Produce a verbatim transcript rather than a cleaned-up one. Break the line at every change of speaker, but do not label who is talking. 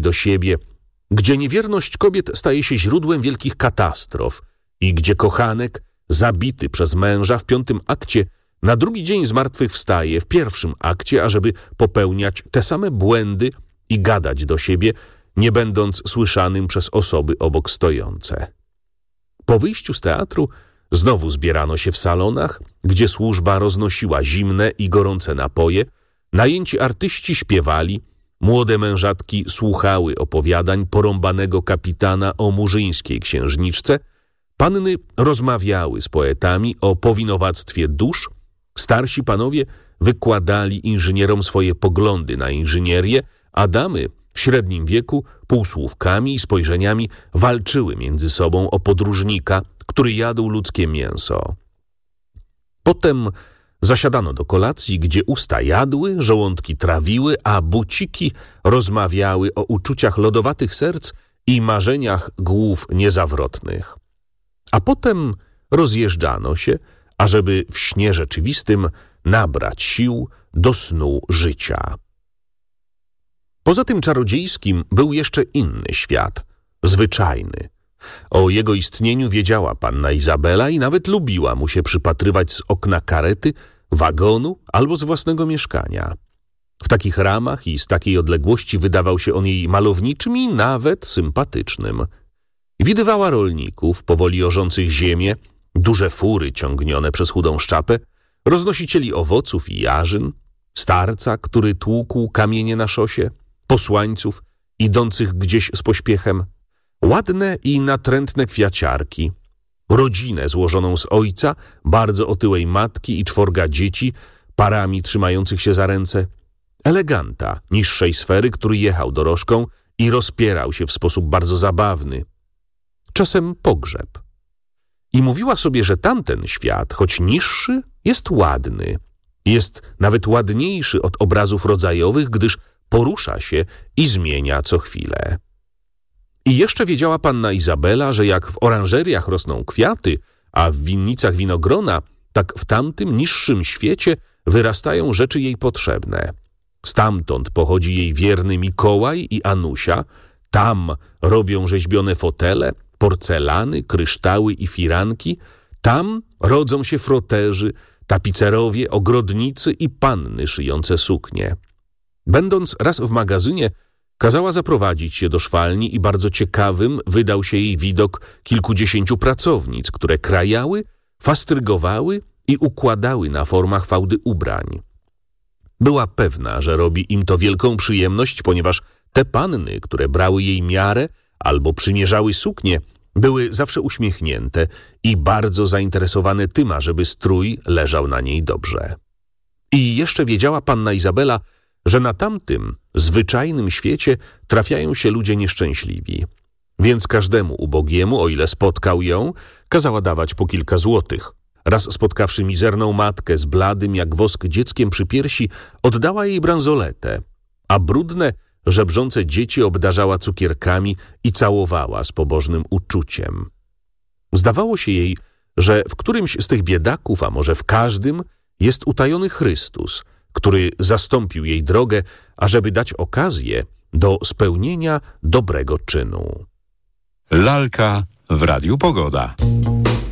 mężami do siebie, gdzie niewierność kobiet staje się źródłem wielkich katastrof i gdzie kochanek, zabity przez męża w piątym akcie, na drugi dzień zmartwychwstaje w pierwszym akcie, ażeby popełniać te same błędy i gadać do siebie, nie będąc słyszanym przez osoby obok stojące. Po wyjściu z teatru znowu zbierano się w salonach, gdzie służba roznosiła zimne i gorące napoje, najęci artyści śpiewali, młode mężatki słuchały opowiadań porąbanego kapitana o murzyńskiej księżniczce, panny rozmawiały z poetami o powinowactwie dusz, starsi panowie wykładali inżynierom swoje poglądy na inżynierię, a damy w średnim wieku półsłówkami i spojrzeniami walczyły między sobą o podróżnika, który jadł ludzkie mięso. Potem zasiadano do kolacji, gdzie usta jadły, żołądki trawiły, a buciki rozmawiały o uczuciach lodowatych serc i marzeniach głów niezawrotnych. A potem rozjeżdżano się, ażeby w śnie rzeczywistym nabrać sił do snu życia. Poza tym czarodziejskim był jeszcze inny świat, zwyczajny. O jego istnieniu wiedziała panna Izabela i nawet lubiła mu się przypatrywać z okna karety, wagonu albo z własnego mieszkania. W takich ramach i z takiej odległości wydawał się on jej malowniczym i nawet sympatycznym. Widywała rolników, powoli orzących ziemię, duże fury ciągnione przez chudą szczapę, roznosicieli owoców i jarzyn, starca, który tłukł kamienie na szosie, posłańców idących gdzieś z pośpiechem, ładne i natrętne kwiaciarki, rodzinę złożoną z ojca, bardzo otyłej matki i czworga dzieci, parami trzymających się za ręce, eleganta niższej sfery, który jechał dorożką i rozpierał się w sposób bardzo zabawny, czasem pogrzeb. I mówiła sobie, że tamten świat, choć niższy, jest ładny, jest nawet ładniejszy od obrazów rodzajowych, gdyż porusza się i zmienia co chwilę. I jeszcze wiedziała panna Izabela, że jak w oranżeriach rosną kwiaty, a w winnicach winogrona, tak w tamtym niższym świecie wyrastają rzeczy jej potrzebne. Stamtąd pochodzi jej wierny Mikołaj i Anusia, tam robią rzeźbione fotele, porcelany, kryształy i firanki, tam rodzą się froterzy, tapicerowie, ogrodnicy i panny szyjące suknie. Będąc raz w magazynie, kazała zaprowadzić się do szwalni i bardzo ciekawym wydał się jej widok kilkudziesięciu pracownic, które krajały, fastrygowały i układały na formach fałdy ubrań. Była pewna, że robi im to wielką przyjemność, ponieważ te panny, które brały jej miarę albo przymierzały suknie, były zawsze uśmiechnięte i bardzo zainteresowane tym, ażeby strój leżał na niej dobrze. I jeszcze wiedziała panna Izabela, że na tamtym zwyczajnym świecie trafiają się ludzie nieszczęśliwi. Więc każdemu ubogiemu, o ile spotkał ją, kazała dawać po kilka złotych. Raz spotkawszy mizerną matkę z bladym jak wosk dzieckiem przy piersi, oddała jej bransoletę, a brudne, żebrzące dzieci obdarzała cukierkami i całowała z pobożnym uczuciem. Zdawało się jej, że w którymś z tych biedaków, a może w każdym, jest utajony Chrystus, który zastąpił jej drogę, ażeby dać okazję do spełnienia dobrego czynu.
Lalka w Radiu Pogoda.